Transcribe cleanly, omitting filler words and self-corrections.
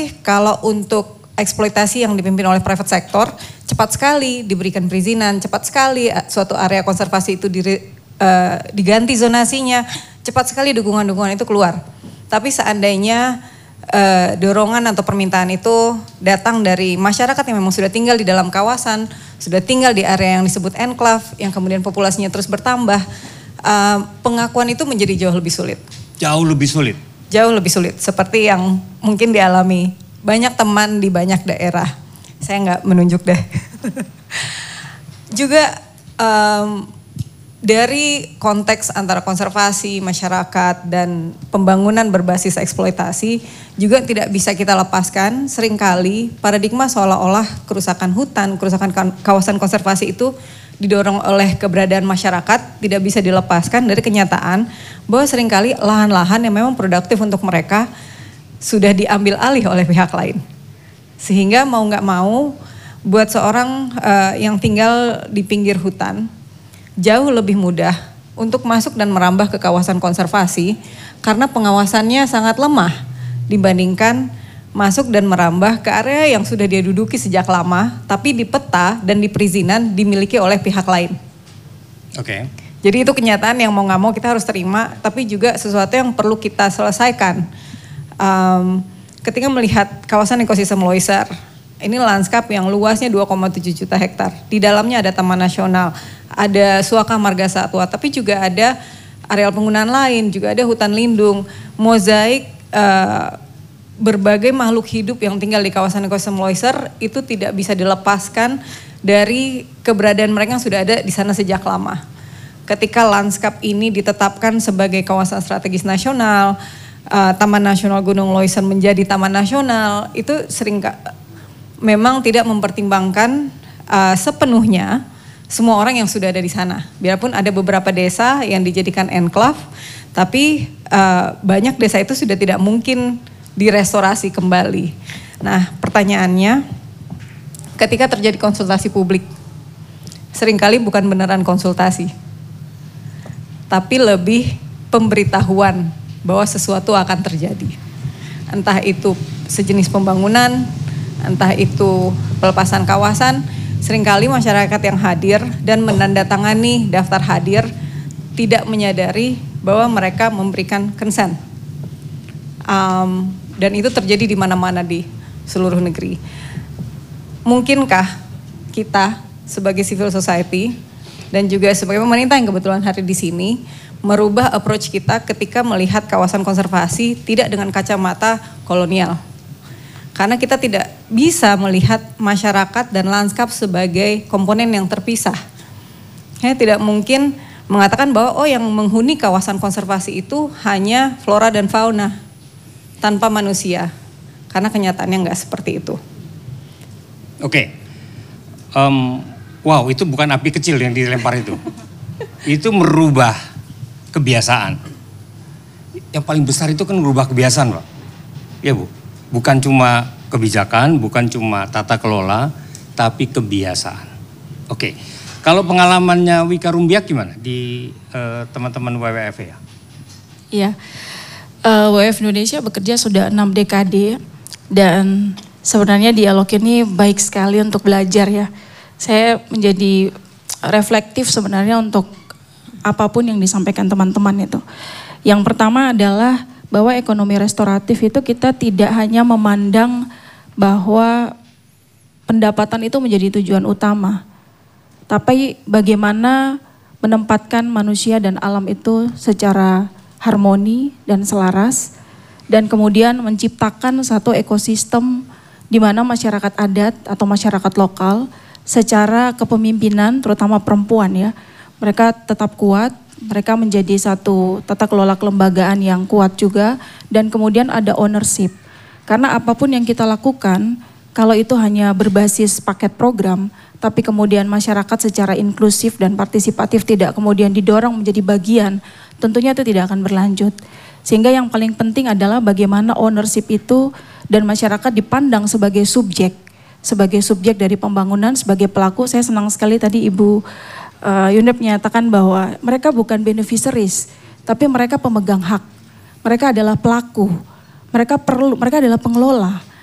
sih kalau untuk eksploitasi yang dipimpin oleh private sector, cepat sekali diberikan perizinan, cepat sekali suatu area konservasi itu diganti zonasinya, cepat sekali dukungan-dukungan itu keluar. Tapi seandainya dorongan atau permintaan itu datang dari masyarakat yang memang sudah tinggal di dalam kawasan, sudah tinggal di area yang disebut enclave, yang kemudian populasinya terus bertambah, pengakuan itu menjadi jauh lebih sulit. Jauh lebih sulit? Jauh lebih sulit, seperti yang mungkin dialami banyak teman di banyak daerah. Saya nggak menunjuk deh. Juga dari konteks antara konservasi, masyarakat, dan pembangunan berbasis eksploitasi juga tidak bisa kita lepaskan. Seringkali paradigma seolah-olah kerusakan hutan, kerusakan kawasan konservasi itu didorong oleh keberadaan masyarakat, tidak bisa dilepaskan dari kenyataan bahwa seringkali lahan-lahan yang memang produktif untuk mereka sudah diambil alih oleh pihak lain. Sehingga mau nggak mau buat seorang yang tinggal di pinggir hutan jauh lebih mudah untuk masuk dan merambah ke kawasan konservasi karena pengawasannya sangat lemah dibandingkan masuk dan merambah ke area yang sudah dia duduki sejak lama tapi di peta dan di perizinan dimiliki oleh pihak lain. Oke. Jadi itu kenyataan yang mau nggak mau kita harus terima, tapi juga sesuatu yang perlu kita selesaikan. Ketika melihat kawasan ekosistem Loiser, ini lanskap yang luasnya 2,7 juta hektar. Di dalamnya ada Taman Nasional, ada Suaka Marga Satwa, tapi juga ada areal penggunaan lain, juga ada hutan lindung, mozaik berbagai makhluk hidup yang tinggal di kawasan ekosistem Loiser itu tidak bisa dilepaskan dari keberadaan mereka yang sudah ada di sana sejak lama. Ketika lanskap ini ditetapkan sebagai kawasan strategis nasional, Taman Nasional Gunung Loiser menjadi taman nasional, itu memang tidak mempertimbangkan sepenuhnya semua orang yang sudah ada di sana. Biarpun ada beberapa desa yang dijadikan enclave, tapi banyak desa itu sudah tidak mungkin direstorasi kembali. Nah, pertanyaannya, ketika terjadi konsultasi publik, seringkali bukan beneran konsultasi, tapi lebih pemberitahuan bahwa sesuatu akan terjadi. Entah itu sejenis pembangunan, entah itu pelepasan kawasan, seringkali masyarakat yang hadir dan menandatangani daftar hadir tidak menyadari bahwa mereka memberikan consent. Dan itu terjadi di mana-mana di seluruh negeri. Mungkinkah kita sebagai civil society dan juga sebagai pemerintah yang kebetulan hadir di sini merubah approach kita ketika melihat kawasan konservasi tidak dengan kacamata kolonial. Karena kita tidak bisa melihat masyarakat dan lanskap sebagai komponen yang terpisah. Tidak mungkin mengatakan bahwa yang menghuni kawasan konservasi itu hanya flora dan fauna tanpa manusia. Karena kenyataannya nggak seperti itu. Oke. Wow, itu bukan api kecil yang dilempar itu. Itu merubah kebiasaan. Yang paling besar itu kan merubah kebiasaan, Pak. Ya, Bu. Bukan cuma kebijakan, bukan cuma tata kelola, tapi kebiasaan. Oke. Kalau pengalamannya Wika Rumbiak gimana di teman-teman WWF ya? Iya. WWF Indonesia bekerja sudah 6 dekade dan sebenarnya dialog ini baik sekali untuk belajar ya. Saya menjadi reflektif sebenarnya untuk apapun yang disampaikan teman-teman itu. Yang pertama adalah bahwa ekonomi restoratif itu kita tidak hanya memandang bahwa pendapatan itu menjadi tujuan utama. Tapi bagaimana menempatkan manusia dan alam itu secara harmoni dan selaras. Dan kemudian menciptakan satu ekosistem di mana masyarakat adat atau masyarakat lokal secara kepemimpinan terutama perempuan ya. Mereka tetap kuat. Mereka menjadi satu tata kelola kelembagaan yang kuat juga dan kemudian ada ownership. Karena apapun yang kita lakukan, kalau itu hanya berbasis paket program, tapi kemudian masyarakat secara inklusif dan partisipatif tidak kemudian didorong menjadi bagian, tentunya itu tidak akan berlanjut. Sehingga yang paling penting adalah bagaimana ownership itu dan masyarakat dipandang sebagai subjek dari pembangunan, sebagai pelaku. Saya senang sekali tadi Ibu UNEP menyatakan bahwa mereka bukan beneficiaries, tapi mereka pemegang hak. Mereka adalah pelaku. Mereka adalah pengelola.